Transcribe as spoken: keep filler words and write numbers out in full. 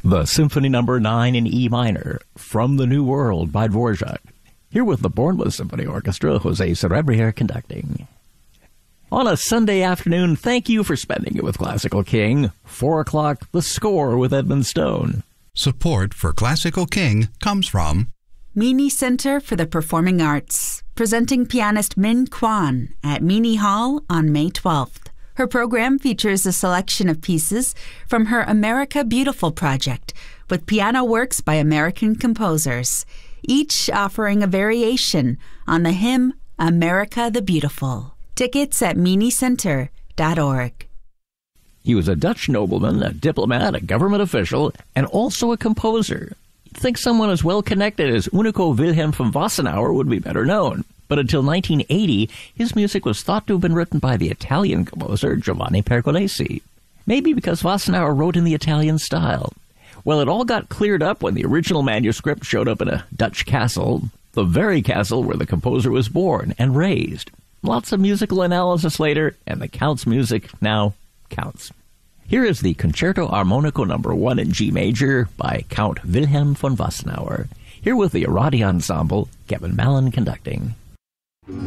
The Symphony Number nine in E minor, From the New World by Dvorak. Here with the Bournemouth Symphony Orchestra, Jose Cerebrier conducting. On a Sunday afternoon, thank you for spending it with Classical King. Four o'clock, The Score with Edmund Stone. Support for Classical King comes from Meany Center for the Performing Arts, presenting pianist Min Kwan at Meany Hall on May twelfth. Her program features a selection of pieces from her America Beautiful project, with piano works by American composers, each offering a variation on the hymn America the Beautiful. Tickets at meany center dot org. He was a Dutch nobleman, a diplomat, a government official, and also a composer. You'd think someone as well connected as Unico Wilhelm von Wassenaar would be better known. But until nineteen eighty, his music was thought to have been written by the Italian composer Giovanni Pergolesi. Maybe because Wassenaar wrote in the Italian style. Well, it all got cleared up when the original manuscript showed up in a Dutch castle, the very castle where the composer was born and raised. Lots of musical analysis later, and the Count's music now counts. Here is the Concerto Armonico number one in G major by Count Wilhelm von Wassenaar. Here with the Arati Ensemble, Kevin Mallon conducting.